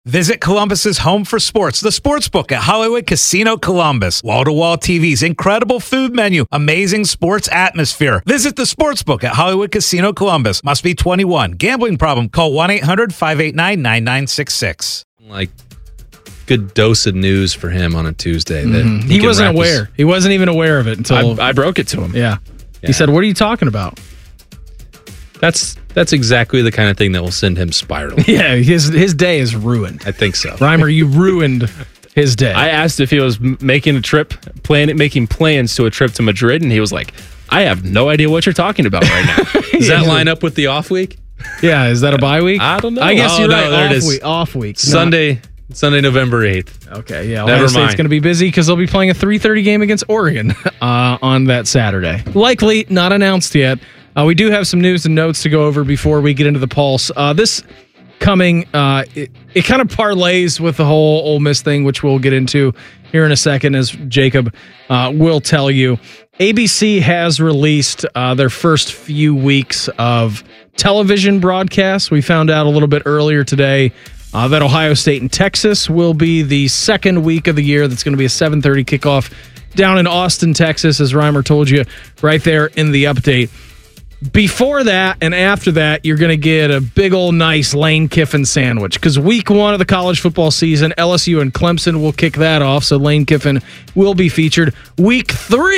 Visit Columbus's home for sports, the Sportsbook at Hollywood Casino Columbus. Wall-to-wall TVs, incredible food menu, amazing sports atmosphere. Visit the Sportsbook at Hollywood Casino Columbus. Must be 21. Gambling problem? Call 1-800-589-9966. Like, good dose of news for him on a Tuesday. That he wasn't aware. He wasn't even aware of it until I broke it to him. Yeah. He said, "What are you talking about?" That's exactly the kind of thing that will send him spiraling. Yeah, his day is ruined. I think so. Reimer, you ruined his day. I asked if he was making making plans to a trip to Madrid, and he was like, "I have no idea what you're talking about right now." Does that line up with the off week? Yeah, is that a bye week? I don't know. I guess you're right. There it is. Off week. Sunday, November 8th. Okay, yeah. Never Ohio State's mind. going to be busy because they'll be playing a 3:30 game against Oregon on that Saturday. Likely not announced yet. We do have some news and notes to go over before we get into the Pulse. This coming, it kind of parlays with the whole Ole Miss thing, which we'll get into here in a second, as Jacob will tell you. ABC has released their first few weeks of television broadcasts. We found out a little bit earlier today that Ohio State and Texas will be the second week of the year. That's going to be a 7:30 kickoff down in Austin, Texas, as Reimer told you right there in the update. Before that and after that, you're going to get a big old nice Lane Kiffin sandwich, because week one of the college football season, LSU and Clemson will kick that off, so Lane Kiffin will be featured. Week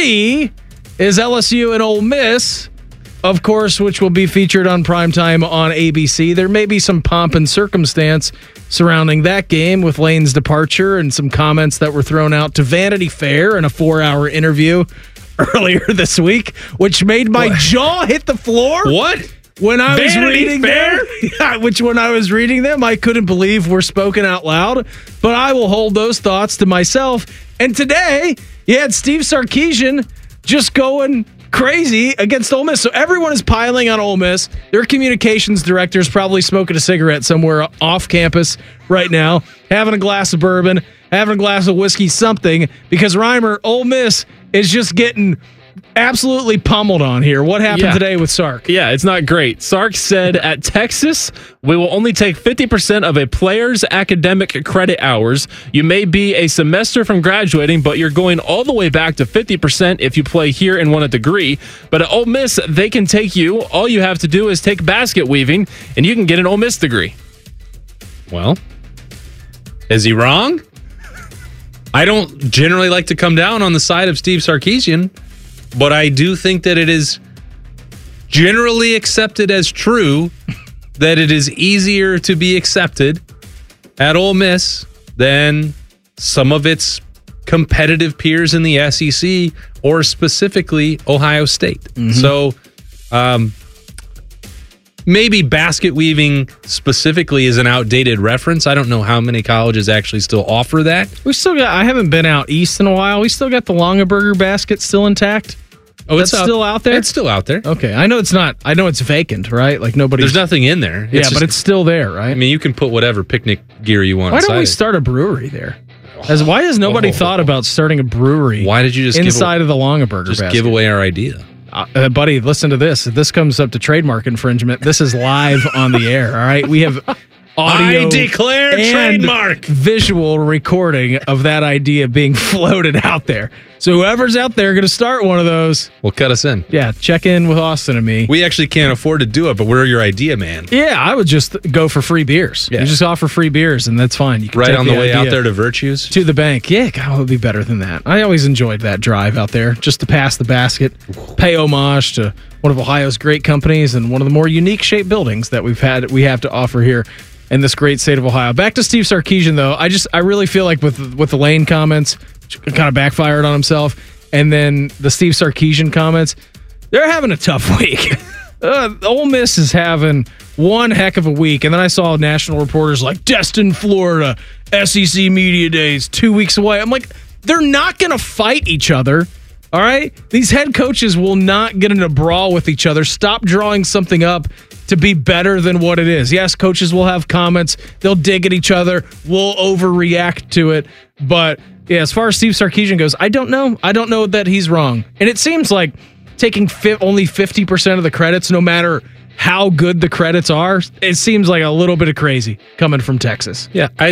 3 is LSU and Ole Miss, of course, which will be featured on primetime on ABC. There may be some pomp and circumstance surrounding that game with Lane's departure and some comments that were thrown out to Vanity Fair in a 4-hour interview earlier this week, which made my jaw hit the floor. What? When I was Vanity reading Fair? them, yeah, when I was reading them, I couldn't believe were spoken out loud, but I will hold those thoughts to myself. And today, you had Steve Sarkisian just going crazy against Ole Miss. So everyone is piling on Ole Miss. Their communications director is probably smoking a cigarette somewhere off campus right now, having a glass of bourbon, having a glass of whiskey, something, because Reimer, Ole Miss is just getting absolutely pummeled on here. What happened today with Sark? Yeah, it's not great. Sark said at Texas, we will only take 50% of a player's academic credit hours. You may be a semester from graduating, but you're going all the way back to 50% if you play here and want a degree. But at Ole Miss, they can take you. All you have to do is take basket weaving, and you can get an Ole Miss degree. Well, is he wrong? I don't generally like to come down on the side of Steve Sarkisian, but I do think that it is generally accepted as true that it is easier to be accepted at Ole Miss than some of its competitive peers in the SEC, or specifically Ohio State. Mm-hmm. So maybe basket weaving specifically is an outdated reference. I don't know how many colleges actually still offer that. I haven't been out east in a while. We still got the Longaberger basket still intact. Oh, it's still out there? It's still out there. Okay. I know it's vacant, right? Like nobody's... There's nothing in there. But it's still there, right? I mean, you can put whatever picnic gear you want. Why don't we start a brewery there? Why has nobody thought about starting a brewery? Why did you just inside of the Longaberger basket? Give away our idea. Buddy, listen to this. If this comes up to trademark infringement, this is live on the air, all right? We have audio I declare trademark. Visual recording of that idea being floated out there. So whoever's out there going to start one of those, well, cut us in. Yeah, check in with Austin and me. We actually can't afford to do it, but we're your idea, man. Yeah, I would just go for free beers. Yeah. You just offer free beers, and that's fine. You can right on the way out there to Virtues? To the bank. Yeah, God, it would be better than that. I always enjoyed that drive out there, just to pass the basket, pay homage to one of Ohio's great companies and one of the more unique shaped buildings that we have to offer here in this great state of Ohio. Back to Steve Sarkisian, though. I really feel like with the Lane comments, kind of backfired on himself, and then the Steve Sarkisian comments, they're having a tough week. Ole Miss is having one heck of a week, and then I saw national reporters like Destin, Florida, SEC Media Days 2 weeks away. I'm like, they're not going to fight each other. All right? These head coaches will not get in a brawl with each other. Stop drawing something up to be better than what it is. Yes, coaches will have comments. They'll dig at each other. We'll overreact to it. But yeah, as far as Steve Sarkisian goes, I don't know. I don't know that he's wrong. And it seems like taking only 50% of the credits, no matter how good the credits are, it seems like a little bit of crazy coming from Texas. Yeah, I